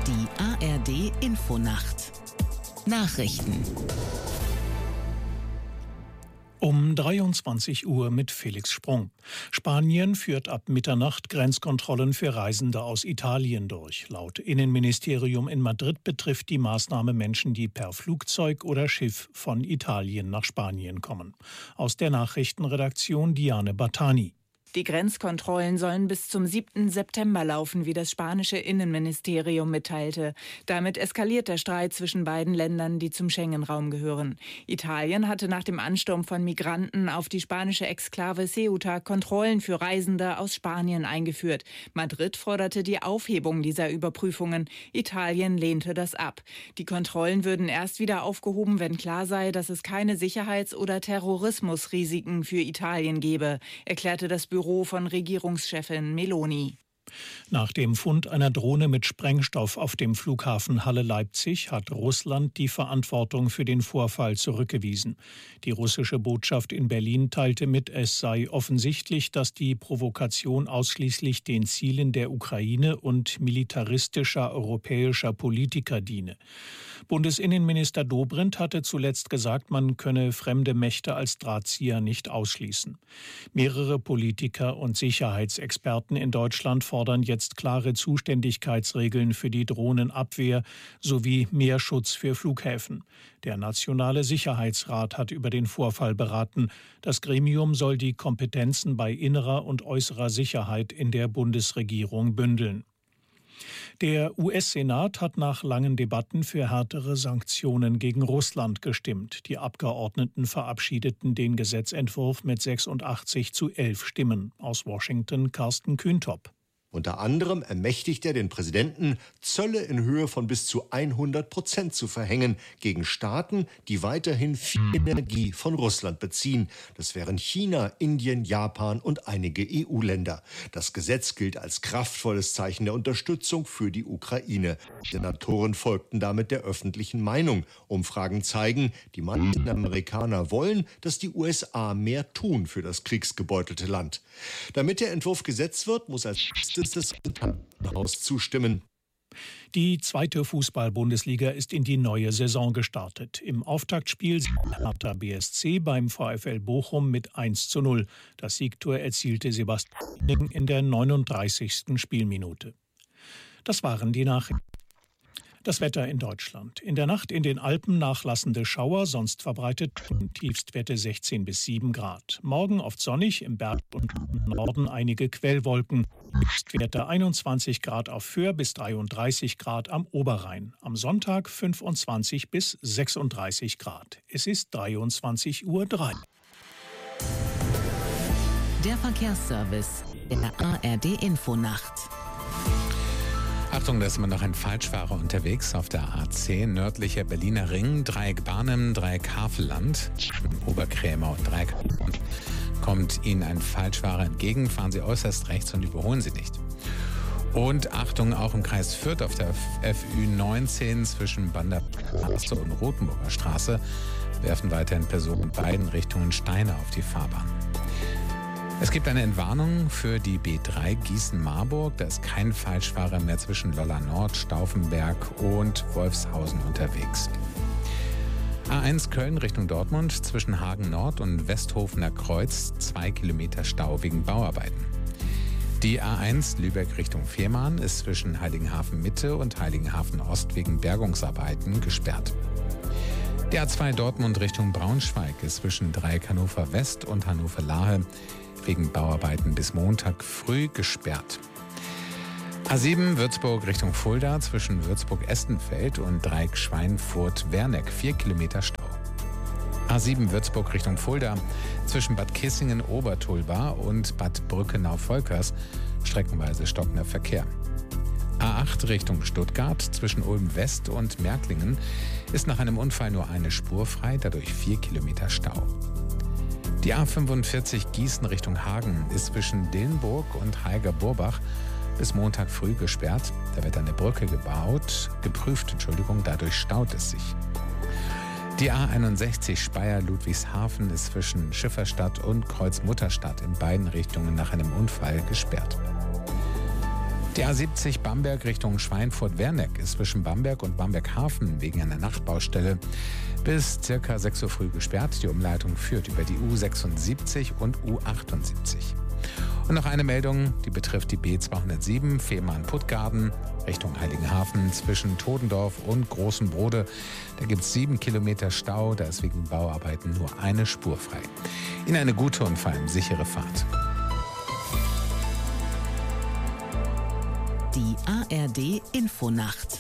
Die ARD Infonacht. Nachrichten. Um 23 Uhr mit Felix Sprung. Spanien führt ab Mitternacht Grenzkontrollen für Reisende aus Italien durch. Laut Innenministerium in Madrid betrifft die Maßnahme Menschen, die per Flugzeug oder Schiff von Italien nach Spanien kommen. Aus der Nachrichtenredaktion Diane Battani. Die Grenzkontrollen sollen bis zum 7. September laufen, wie das spanische Innenministerium mitteilte. Damit eskaliert der Streit zwischen beiden Ländern, die zum Schengen-Raum gehören. Italien hatte nach dem Ansturm von Migranten auf die spanische Exklave Ceuta Kontrollen für Reisende aus Spanien eingeführt. Madrid forderte die Aufhebung dieser Überprüfungen. Italien lehnte das ab. Die Kontrollen würden erst wieder aufgehoben, wenn klar sei, dass es keine Sicherheits- oder Terrorismusrisiken für Italien gebe, erklärte das Büro von Regierungschefin Meloni. Nach dem Fund einer Drohne mit Sprengstoff auf dem Flughafen Halle-Leipzig hat Russland die Verantwortung für den Vorfall zurückgewiesen. Die russische Botschaft in Berlin teilte mit, es sei offensichtlich, dass die Provokation ausschließlich den Zielen der Ukraine und militaristischer europäischer Politiker diene. Bundesinnenminister Dobrindt hatte zuletzt gesagt, man könne fremde Mächte als Drahtzieher nicht ausschließen. Mehrere Politiker und Sicherheitsexperten in Deutschland fordern jetzt klare Zuständigkeitsregeln für die Drohnenabwehr sowie mehr Schutz für Flughäfen. Der Nationale Sicherheitsrat hat über den Vorfall beraten. Das Gremium soll die Kompetenzen bei innerer und äußerer Sicherheit in der Bundesregierung bündeln. Der US-Senat hat nach langen Debatten für härtere Sanktionen gegen Russland gestimmt. Die Abgeordneten verabschiedeten den Gesetzentwurf mit 86:11 Stimmen. Aus Washington Carsten Kühntop. Unter anderem ermächtigt er den Präsidenten, Zölle in Höhe von bis zu 100% zu verhängen gegen Staaten, die weiterhin viel Energie von Russland beziehen. Das wären China, Indien, Japan und einige EU-Länder. Das Gesetz gilt als kraftvolles Zeichen der Unterstützung für die Ukraine. Senatoren folgten damit der öffentlichen Meinung. Umfragen zeigen, die meisten Amerikaner wollen, dass die USA mehr tun für das kriegsgebeutelte Land. Damit der Entwurf Gesetz wird, muss als das Haus zustimmen. Die zweite Fußball-Bundesliga ist in die neue Saison gestartet. Im Auftaktspiel Hertha BSC beim VfL Bochum mit 1:0. Das Siegtor erzielte Sebastian in der 39. Spielminute. Das waren die Nachrichten. Das Wetter in Deutschland. In der Nacht in den Alpen nachlassende Schauer, sonst verbreitet Tiefstwerte 16 bis 7 Grad. Morgen oft sonnig, im Berg und im Norden einige Quellwolken. Tiefstwerte 21 Grad auf Föhr bis 33 Grad am Oberrhein. Am Sonntag 25 bis 36 Grad. Es ist 23:03 Uhr. Der Verkehrsservice in der ARD Infonacht. Achtung, da ist immer noch ein Falschfahrer unterwegs auf der A10, nördlicher Berliner Ring, Dreieck Barnim, Dreieck Havelland, Oberkrämer und Dreieck. Kommt Ihnen ein Falschfahrer entgegen, fahren Sie äußerst rechts und überholen Sie nicht. Und Achtung, auch im Kreis Fürth auf der FÜ19 zwischen Banderstraße und Rothenburger Straße werfen weiterhin Personen in beiden Richtungen Steine auf die Fahrbahn. Es gibt eine Entwarnung für die B3 Gießen-Marburg. Da ist kein Falschfahrer mehr zwischen Lolla Nord, Stauffenberg und Wolfshausen unterwegs. A1 Köln Richtung Dortmund zwischen Hagen Nord und Westhofener Kreuz 2 Kilometer Stau wegen Bauarbeiten. Die A1 Lübeck Richtung Fehmarn ist zwischen Heiligenhafen Mitte und Heiligenhafen Ost wegen Bergungsarbeiten gesperrt. Die A2 Dortmund Richtung Braunschweig ist zwischen Dreieck Hannover West und Hannover Lahe wegen Bauarbeiten bis Montag früh gesperrt. A7 Würzburg Richtung Fulda zwischen Würzburg-Estenfeld und Dreieck Schweinfurt-Werneck 4 Kilometer Stau. A7 Würzburg Richtung Fulda zwischen Bad Kissingen-Obertulba und Bad Brückenau-Volkers streckenweise stockender Verkehr. A8 Richtung Stuttgart zwischen Ulm West und Märklingen ist nach einem Unfall nur eine Spur frei, dadurch 4 Kilometer Stau. Die A45 Gießen Richtung Hagen ist zwischen Dillenburg und Heiger-Burbach bis Montag früh gesperrt. Da wird eine Brücke geprüft, dadurch staut es sich. Die A61 Speyer-Ludwigshafen ist zwischen Schifferstadt und Kreuzmutterstadt in beiden Richtungen nach einem Unfall gesperrt. Die A70 Bamberg Richtung Schweinfurt-Werneck ist zwischen Bamberg und Bamberg-Hafen wegen einer Nachtbaustelle bis ca. 6 Uhr früh gesperrt. Die Umleitung führt über die U76 und U78. Und noch eine Meldung, die betrifft die B207 Fehmarn-Puttgarden Richtung Heiligenhafen zwischen Todendorf und Großen Brode. Da gibt es 7 Kilometer Stau, da ist wegen Bauarbeiten nur eine Spur frei. Ihnen eine gute und vor allem sichere Fahrt. Die ARD Infonacht.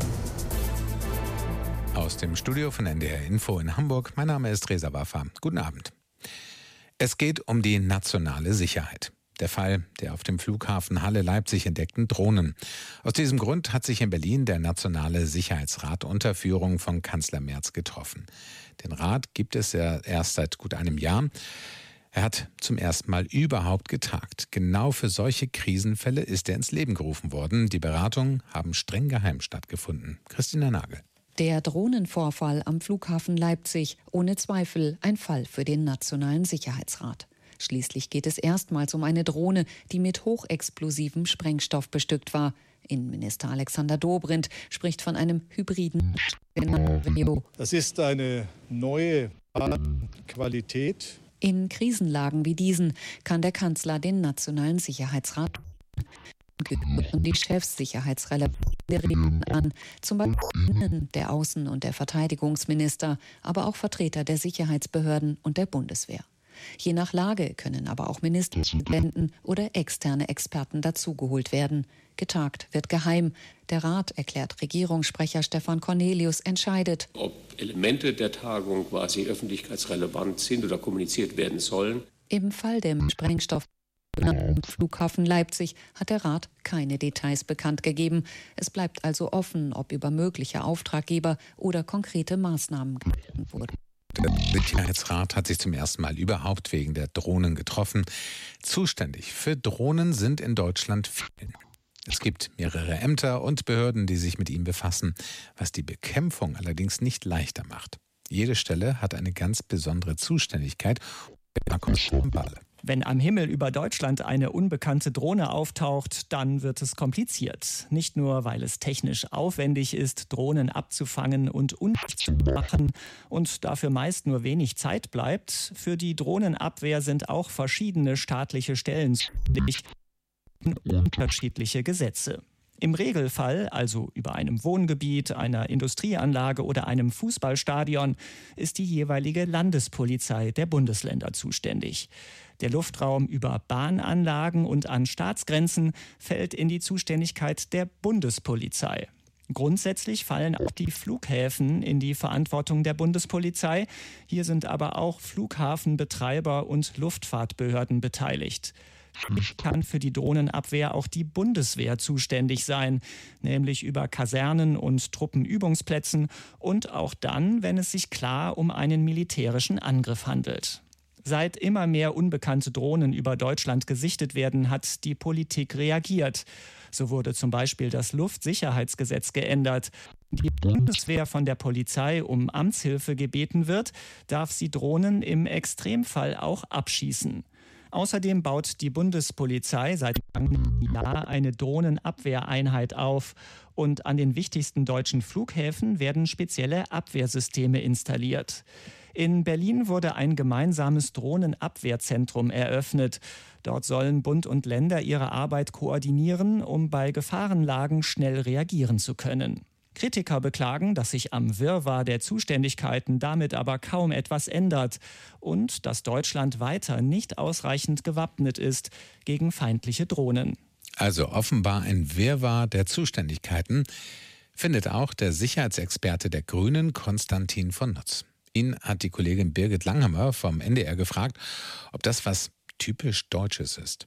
Aus dem Studio von NDR Info in Hamburg. Mein Name ist Reza Waffa. Guten Abend. Es geht um die nationale Sicherheit. Der Fall der auf dem Flughafen Halle-Leipzig entdeckten Drohnen. Aus diesem Grund hat sich in Berlin der Nationale Sicherheitsrat unter Führung von Kanzler Merz getroffen. Den Rat gibt es ja erst seit gut einem Jahr. Er hat zum ersten Mal überhaupt getagt. Genau für solche Krisenfälle ist er ins Leben gerufen worden. Die Beratungen haben streng geheim stattgefunden. Christina Nagel. Der Drohnenvorfall am Flughafen Leipzig, ohne Zweifel ein Fall für den Nationalen Sicherheitsrat. Schließlich geht es erstmals um eine Drohne, die mit hochexplosivem Sprengstoff bestückt war. Innenminister Alexander Dobrindt spricht von einem hybriden Szenario. Das ist eine neue Qualität. In Krisenlagen wie diesen kann der Kanzler den Nationalen Sicherheitsrat gehören die Chefs sicherheitsrelevanten an, zum Beispiel der Außen- und der Verteidigungsminister, aber auch Vertreter der Sicherheitsbehörden und der Bundeswehr. Je nach Lage können aber auch Ministerpräsidenten oder externe Experten dazugeholt werden. Getagt wird geheim. Der Rat, erklärt Regierungssprecher Stefan Cornelius, entscheidet, ob Elemente der Tagung quasi öffentlichkeitsrelevant sind oder kommuniziert werden sollen. Im Fall der Sprengstoff am Flughafen Leipzig hat der Rat keine Details bekannt gegeben. Es bleibt also offen, ob über mögliche Auftraggeber oder konkrete Maßnahmen gesprochen wurde. Der Sicherheitsrat hat sich zum ersten Mal überhaupt wegen der Drohnen getroffen. Zuständig für Drohnen sind in Deutschland viele. Es gibt mehrere Ämter und Behörden, die sich mit ihm befassen, was die Bekämpfung allerdings nicht leichter macht. Jede Stelle hat eine ganz besondere Zuständigkeit. Wenn am Himmel über Deutschland eine unbekannte Drohne auftaucht, dann wird es kompliziert. Nicht nur, weil es technisch aufwendig ist, Drohnen abzufangen und undicht zu machen und dafür meist nur wenig Zeit bleibt. Für die Drohnenabwehr sind auch verschiedene staatliche Stellen zuständig und unterschiedliche Gesetze. Im Regelfall, also über einem Wohngebiet, einer Industrieanlage oder einem Fußballstadion, ist die jeweilige Landespolizei der Bundesländer zuständig. Der Luftraum über Bahnanlagen und an Staatsgrenzen fällt in die Zuständigkeit der Bundespolizei. Grundsätzlich fallen auch die Flughäfen in die Verantwortung der Bundespolizei. Hier sind aber auch Flughafenbetreiber und Luftfahrtbehörden beteiligt. Kann für die Drohnenabwehr auch die Bundeswehr zuständig sein, nämlich über Kasernen und Truppenübungsplätzen und auch dann, wenn es sich klar um einen militärischen Angriff handelt. Seit immer mehr unbekannte Drohnen über Deutschland gesichtet werden, hat die Politik reagiert. So wurde zum Beispiel das Luftsicherheitsgesetz geändert. Die Bundeswehr von der Polizei um Amtshilfe gebeten wird, darf sie Drohnen im Extremfall auch abschießen. Außerdem baut die Bundespolizei seit einem Jahr eine Drohnenabwehreinheit auf. Und an den wichtigsten deutschen Flughäfen werden spezielle Abwehrsysteme installiert. In Berlin wurde ein gemeinsames Drohnenabwehrzentrum eröffnet. Dort sollen Bund und Länder ihre Arbeit koordinieren, um bei Gefahrenlagen schnell reagieren zu können. Kritiker beklagen, dass sich am Wirrwarr der Zuständigkeiten damit aber kaum etwas ändert und dass Deutschland weiter nicht ausreichend gewappnet ist gegen feindliche Drohnen. Also offenbar ein Wirrwarr der Zuständigkeiten, findet auch der Sicherheitsexperte der Grünen, Konstantin von Notz. Ihn hat die Kollegin Birgit Langhammer vom NDR gefragt, ob das was typisch Deutsches ist.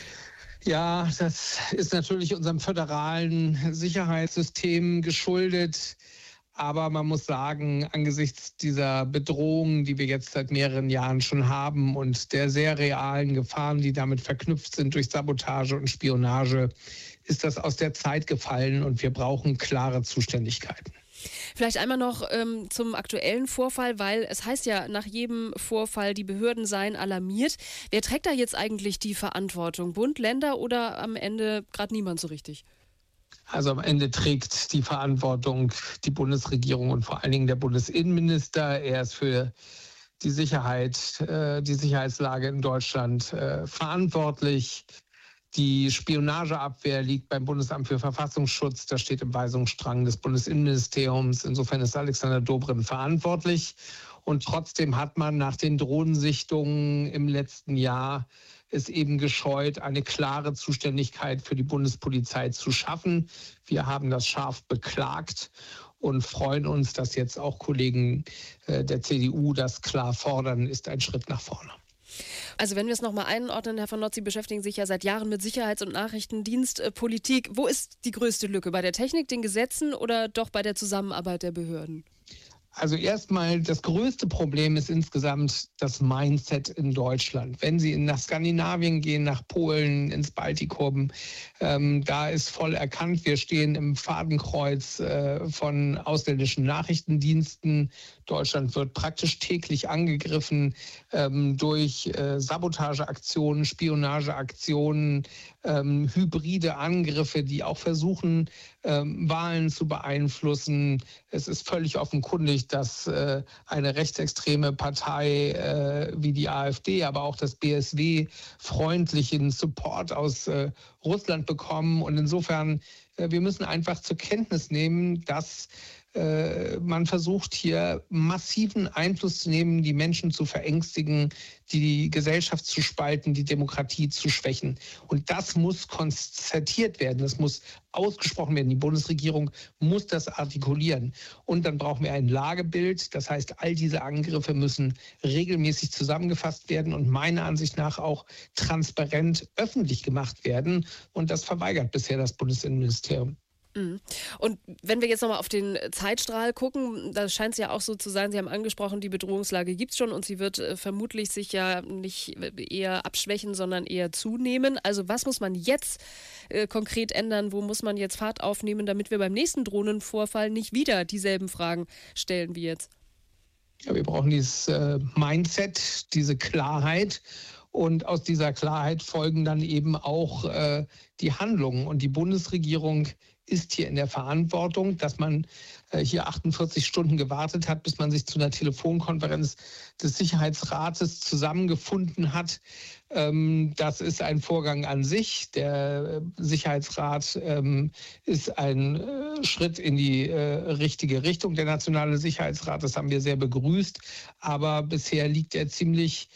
Ja, das ist natürlich unserem föderalen Sicherheitssystem geschuldet. Aber man muss sagen, angesichts dieser Bedrohungen, die wir jetzt seit mehreren Jahren schon haben und der sehr realen Gefahren, die damit verknüpft sind durch Sabotage und Spionage, ist das aus der Zeit gefallen und wir brauchen klare Zuständigkeiten. Vielleicht einmal noch zum aktuellen Vorfall, weil es heißt ja nach jedem Vorfall, die Behörden seien alarmiert. Wer trägt da jetzt eigentlich die Verantwortung? Bund, Länder oder am Ende gerade niemand so richtig? Also am Ende trägt die Verantwortung die Bundesregierung und vor allen Dingen der Bundesinnenminister. Er ist für die Sicherheit, die Sicherheitslage in Deutschland verantwortlich. Die Spionageabwehr liegt beim Bundesamt für Verfassungsschutz. Das steht im Weisungsstrang des Bundesinnenministeriums. Insofern ist Alexander Dobrindt verantwortlich. Und trotzdem hat man nach den Drohnensichtungen im letzten Jahr es eben gescheut, eine klare Zuständigkeit für die Bundespolizei zu schaffen. Wir haben das scharf beklagt und freuen uns, dass jetzt auch Kollegen der CDU das klar fordern, ist ein Schritt nach vorne. Also wenn wir es nochmal einordnen, Herr von Notz, Sie beschäftigen sich ja seit Jahren mit Sicherheits- und Nachrichtendienstpolitik. Wo ist die größte Lücke? Bei der Technik, den Gesetzen oder doch bei der Zusammenarbeit der Behörden? Also erstmal, das größte Problem ist insgesamt das Mindset in Deutschland. Wenn Sie nach Skandinavien gehen, nach Polen, ins Baltikum, da ist voll erkannt, wir stehen im Fadenkreuz von ausländischen Nachrichtendiensten. Deutschland wird praktisch täglich angegriffen durch Sabotageaktionen, Spionageaktionen, hybride Angriffe, die auch versuchen, Wahlen zu beeinflussen. Es ist völlig offenkundig, dass eine rechtsextreme Partei wie die AfD, aber auch das BSW freundlichen Support aus Russland bekommen. Und insofern, wir müssen einfach zur Kenntnis nehmen, dass man versucht hier massiven Einfluss zu nehmen, die Menschen zu verängstigen, die Gesellschaft zu spalten, die Demokratie zu schwächen. Und das muss konstatiert werden, das muss ausgesprochen werden. Die Bundesregierung muss das artikulieren. Und dann brauchen wir ein Lagebild. Das heißt, all diese Angriffe müssen regelmäßig zusammengefasst werden und meiner Ansicht nach auch transparent öffentlich gemacht werden. Und das verweigert bisher das Bundesinnenministerium. Und wenn wir jetzt nochmal auf den Zeitstrahl gucken, da scheint es ja auch so zu sein, Sie haben angesprochen, die Bedrohungslage gibt es schon und sie wird vermutlich sich ja nicht eher abschwächen, sondern eher zunehmen. Also was muss man jetzt konkret ändern, wo muss man jetzt Fahrt aufnehmen, damit wir beim nächsten Drohnenvorfall nicht wieder dieselben Fragen stellen wie jetzt? Ja, wir brauchen dieses Mindset, diese Klarheit. Und aus dieser Klarheit folgen dann eben auch die Handlungen. Und die Bundesregierung ist hier in der Verantwortung, dass man hier 48 Stunden gewartet hat, bis man sich zu einer Telefonkonferenz des Sicherheitsrates zusammengefunden hat. Das ist ein Vorgang an sich. Der Sicherheitsrat ist ein Schritt in die richtige Richtung. Der Nationale Sicherheitsrat, das haben wir sehr begrüßt. Aber bisher liegt er ziemlich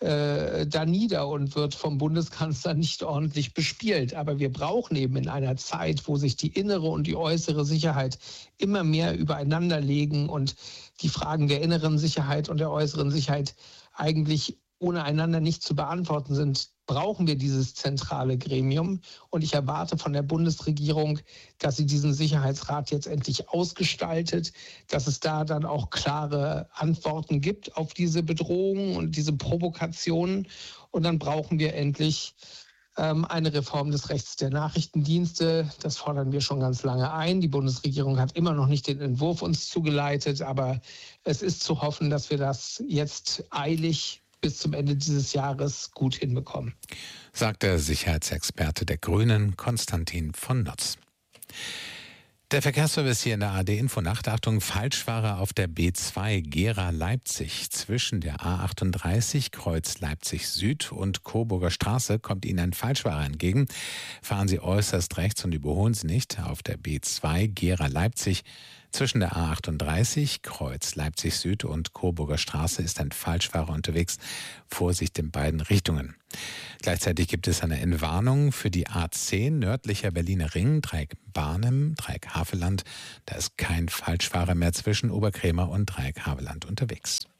da nieder und wird vom Bundeskanzler nicht ordentlich bespielt. Aber wir brauchen eben in einer Zeit, wo sich die innere und die äußere Sicherheit immer mehr übereinander legen und die Fragen der inneren Sicherheit und der äußeren Sicherheit eigentlich ohne einander nicht zu beantworten sind, brauchen wir dieses zentrale Gremium. Und ich erwarte von der Bundesregierung, dass sie diesen Sicherheitsrat jetzt endlich ausgestaltet, dass es da dann auch klare Antworten gibt auf diese Bedrohungen und diese Provokationen. Und dann brauchen wir endlich eine Reform des Rechts der Nachrichtendienste. Das fordern wir schon ganz lange ein. Die Bundesregierung hat immer noch nicht den Entwurf uns zugeleitet, aber es ist zu hoffen, dass wir das jetzt eilig bis zum Ende dieses Jahres gut hinbekommen. Sagt der Sicherheitsexperte der Grünen, Konstantin von Notz. Der Verkehrsservice hier in der ARD Infonacht. Achtung, Falschfahrer auf der B2 Gera-Leipzig. Zwischen der A38 Kreuz Leipzig Süd und Coburger Straße kommt Ihnen ein Falschfahrer entgegen. Fahren Sie äußerst rechts und überholen Sie nicht. Auf der B2 Gera-Leipzig zwischen der A38 Kreuz Leipzig Süd und Coburger Straße ist ein Falschfahrer unterwegs. Vorsicht in beiden Richtungen. Gleichzeitig gibt es eine Entwarnung für die A10 nördlicher Berliner Ring, Dreieck Barnim, Dreieck Havelland. Da ist kein Falschfahrer mehr zwischen Oberkrämer und Dreieck Havelland unterwegs.